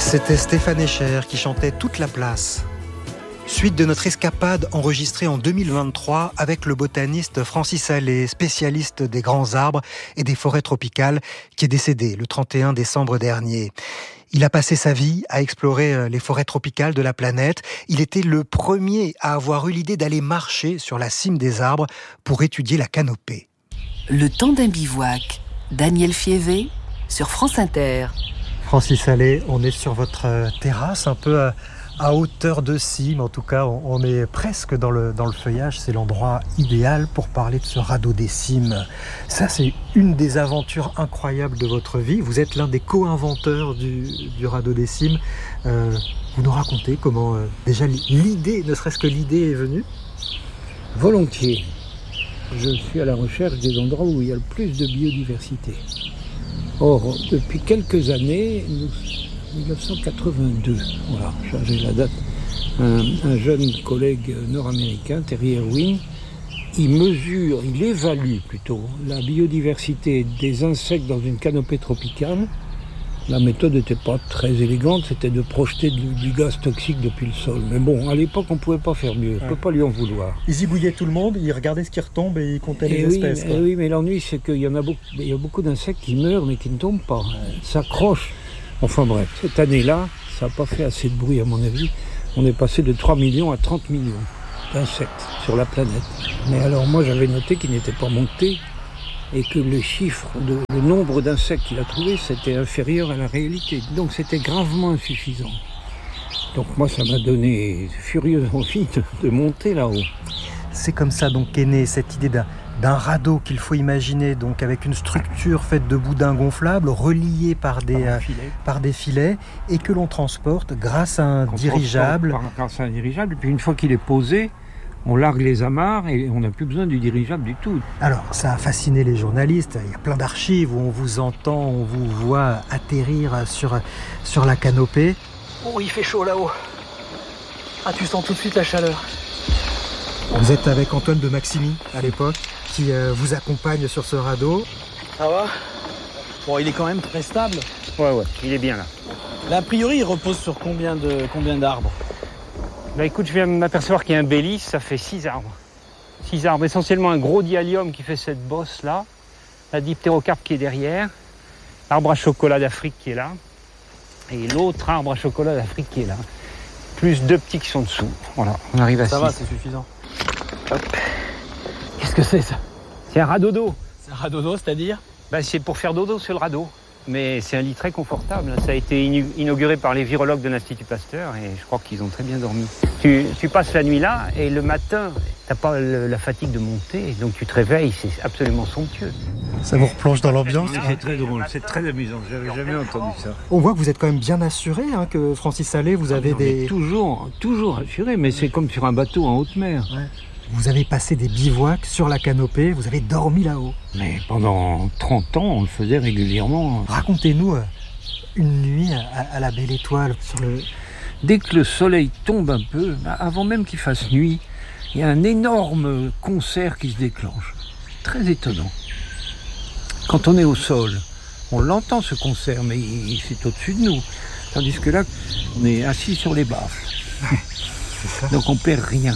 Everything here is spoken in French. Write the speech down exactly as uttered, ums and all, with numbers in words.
C'était Stéphane Escher qui chantait Toute la place. Suite de notre escapade enregistrée en deux mille vingt-trois avec le botaniste Francis Allais, spécialiste des grands arbres et des forêts tropicales, qui est décédé le trente et un décembre dernier. Il a passé sa vie à explorer les forêts tropicales de la planète. Il était le premier à avoir eu l'idée d'aller marcher sur la cime des arbres pour étudier la canopée. Le temps d'un bivouac, Daniel Fievé sur France Inter. Francis Allais, on est sur votre terrasse, un peu à, à hauteur de cime. En tout cas, on, on est presque dans le, dans le feuillage. C'est l'endroit idéal pour parler de ce radeau des cimes. Ça, c'est une des aventures incroyables de votre vie. Vous êtes l'un des co-inventeurs du, du radeau des cimes. Euh, vous nous racontez comment, euh, déjà, l'idée, ne serait-ce que l'idée est venue ? Volontiers. Je suis à la recherche des endroits où il y a le plus de biodiversité. Or, depuis quelques années, nous, dix-neuf cent quatre-vingt-deux, voilà, j'ai la date, un, un jeune collègue nord-américain, Terry Irwin, il mesure, il évalue plutôt la biodiversité des insectes dans une canopée tropicale. La méthode n'était pas très élégante, c'était de projeter du, du gaz toxique depuis le sol. Mais bon, à l'époque, on ne pouvait pas faire mieux, on ne peut pas lui en vouloir. Ils zigouillaient tout le monde, ils regardaient ce qui retombe et ils comptaient les et oui, espèces. Et oui, mais l'ennui, c'est qu'il y en a beaucoup, il y a beaucoup d'insectes qui meurent, mais qui ne tombent pas, s'accrochent. Enfin bref, cette année-là, ça n'a pas fait assez de bruit à mon avis. On est passé de trois millions à trente millions d'insectes sur la planète. Mais alors moi, j'avais noté qu'ils n'étaient pas montés, et que le chiffre, de, le nombre d'insectes qu'il a trouvé, c'était inférieur à la réalité. Donc c'était gravement insuffisant. Donc moi, ça m'a donné furieuse envie de, de monter là-haut. C'est comme ça donc qu'est née cette idée d'un, d'un radeau qu'il faut imaginer, donc avec une structure faite de boudins gonflables, reliés par des, par, euh, par des filets, et que l'on transporte grâce à un on dirigeable. Par, grâce à un dirigeable, et puis une fois qu'il est posé, on largue les amarres et on n'a plus besoin du dirigeable du tout. Alors, ça a fasciné les journalistes. Il y a plein d'archives où on vous entend, on vous voit atterrir sur, sur la canopée. Oh, il fait chaud là-haut. Ah, tu sens tout de suite la chaleur. Vous êtes avec Antoine de Maximi, à l'époque, qui euh, vous accompagne sur ce radeau. Ça va ? Bon, il est quand même très stable. Ouais, ouais, il est bien là. Là, a priori, il repose sur combien, de, combien d'arbres ? Bah écoute, je viens de m'apercevoir qu'il y a un bélis, ça fait six arbres. Six arbres, essentiellement un gros dialium qui fait cette bosse-là, la diptérocarpe qui est derrière, l'arbre à chocolat d'Afrique qui est là, et l'autre arbre à chocolat d'Afrique qui est là. Plus deux petits qui sont dessous. Voilà, on arrive à six. Ça va, c'est suffisant. Hop. Qu'est-ce que c'est ça ? C'est un radeau d'eau. C'est un radeau d'eau, c'est-à-dire ? Bah c'est pour faire dodo sur le radeau. Mais c'est un lit très confortable. Ça a été inauguré par les virologues de l'Institut Pasteur et je crois qu'ils ont très bien dormi. Tu, tu passes la nuit là et le matin, t'as pas le, la fatigue de monter, donc tu te réveilles, c'est absolument somptueux. Ça vous replonge dans l'ambiance ? C'est très drôle, c'est très amusant. J'avais jamais entendu ça. On voit que vous êtes quand même bien assuré, hein, que Francis Allais, vous avez non, des... Toujours, toujours assuré, mais c'est comme sur un bateau en haute mer. Ouais. Vous avez passé des bivouacs sur la canopée, vous avez dormi là-haut. Mais pendant trente ans, on le faisait régulièrement. Racontez-nous une nuit à, à la Belle Étoile sur le... Dès que le soleil tombe un peu, avant même qu'il fasse nuit, il y a un énorme concert qui se déclenche. Très étonnant. Quand on est au sol, on l'entend ce concert, mais c'est au-dessus de nous. Tandis que là, on est assis sur les baffles. Donc on perd rien.